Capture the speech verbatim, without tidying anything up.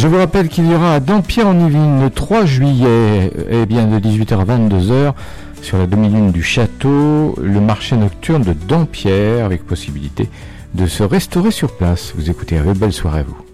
Je vous rappelle qu'il y aura à Dampierre-en-Yvelines le trois juillet, eh bien de dix-huit heures à vingt-deux heures, sur la demi-lune du château, le marché nocturne de Dampierre, avec possibilité de se restaurer sur place. Vous écoutez, belle soirée à vous.